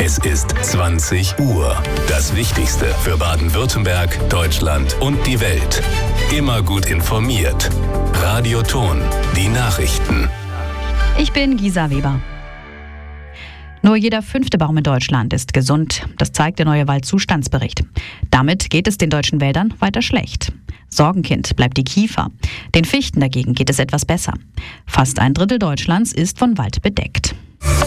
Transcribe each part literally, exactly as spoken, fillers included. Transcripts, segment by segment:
Es ist zwanzig Uhr. Das Wichtigste für Baden-Württemberg, Deutschland und die Welt. Immer gut informiert. Radio Ton, die Nachrichten. Ich bin Gisa Weber. Nur jeder fünfte Baum in Deutschland ist gesund. Das zeigt der neue Waldzustandsbericht. Damit geht es den deutschen Wäldern weiter schlecht. Sorgenkind bleibt die Kiefer. Den Fichten dagegen geht es etwas besser. Fast ein Drittel Deutschlands ist von Wald bedeckt.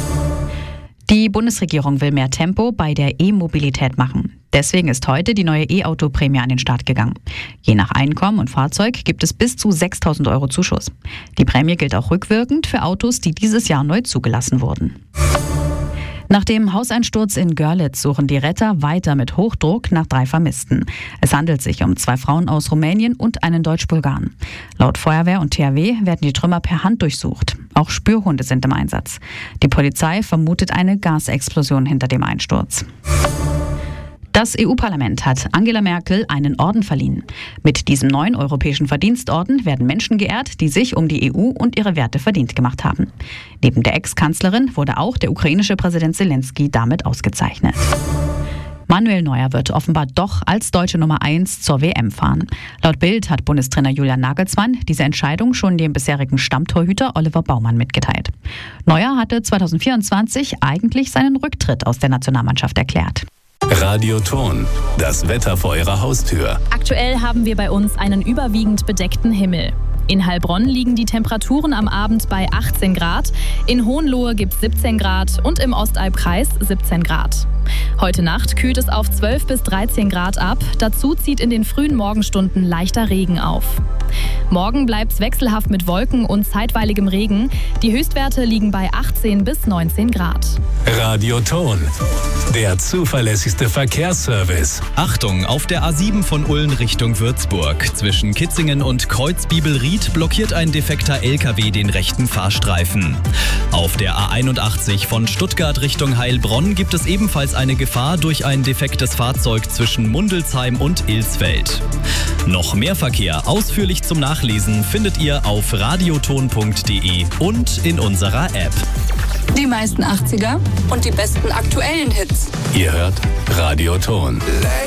Die Bundesregierung will mehr Tempo bei der E-Mobilität machen. Deswegen ist heute die neue E-Auto-Prämie an den Start gegangen. Je nach Einkommen und Fahrzeug gibt es bis zu sechstausend Euro Zuschuss. Die Prämie gilt auch rückwirkend für Autos, die dieses Jahr neu zugelassen wurden. Nach dem Hauseinsturz in Görlitz suchen die Retter weiter mit Hochdruck nach drei Vermissten. Es handelt sich um zwei Frauen aus Rumänien und einen Deutsch-Bulgaren. Laut Feuerwehr und T H W werden die Trümmer per Hand durchsucht. Auch Spürhunde sind im Einsatz. Die Polizei vermutet eine Gasexplosion hinter dem Einsturz. Das E U-Parlament hat Angela Merkel einen Orden verliehen. Mit diesem neuen europäischen Verdienstorden werden Menschen geehrt, die sich um die E U und ihre Werte verdient gemacht haben. Neben der Ex-Kanzlerin wurde auch der ukrainische Präsident Zelensky damit ausgezeichnet. Manuel Neuer wird offenbar doch als deutsche Nummer eins zur W M fahren. Laut Bild hat Bundestrainer Julian Nagelsmann diese Entscheidung schon dem bisherigen Stammtorhüter Oliver Baumann mitgeteilt. Neuer hatte zweitausendvierundzwanzig eigentlich seinen Rücktritt aus der Nationalmannschaft erklärt. Radio Ton, das Wetter vor Ihrer Haustür. Aktuell haben wir bei uns einen überwiegend bedeckten Himmel. In Heilbronn liegen die Temperaturen am Abend bei achtzehn Grad, in Hohenlohe gibt es siebzehn Grad und im Ostalbkreis siebzehn Grad. Heute Nacht kühlt es auf zwölf bis dreizehn Grad ab, dazu zieht in den frühen Morgenstunden leichter Regen auf. Morgen bleibt es wechselhaft mit Wolken und zeitweiligem Regen. Die Höchstwerte liegen bei achtzehn bis neunzehn Grad. Radio Ton, der zuverlässigste Verkehrsservice. Achtung, auf der A sieben von Ulm Richtung Würzburg. Zwischen Kitzingen und Kreuzbibelried blockiert ein defekter L K W den rechten Fahrstreifen. Auf der A einundachtzig von Stuttgart Richtung Heilbronn gibt es ebenfalls eine Gefahr durch ein defektes Fahrzeug zwischen Mundelsheim und Ilsfeld. Noch mehr Verkehr ausführlich zum Nachlesen findet ihr auf radioton punkt de und in unserer App. Die meisten achtziger und die besten aktuellen Hits. Ihr hört Radio Ton.